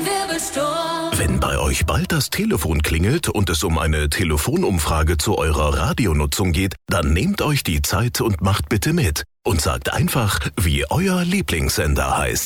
Wirbelsturm. Wenn bei euch bald das Telefon klingelt und es um eine Telefonumfrage zu eurer Radionutzung geht, dann nehmt euch die Zeit und macht bitte mit. Und sagt einfach, wie euer Lieblingssender heißt.